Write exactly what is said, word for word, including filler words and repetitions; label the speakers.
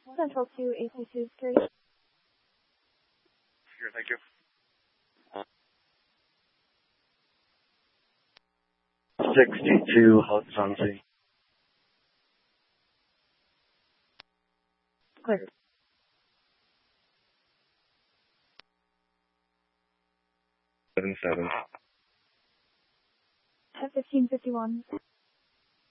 Speaker 1: Central to A C C Security.
Speaker 2: Sure, thank you.
Speaker 3: sixty-two Hudson.
Speaker 1: Clear.
Speaker 3: Seven seven.
Speaker 1: ten fifteen fifty-one.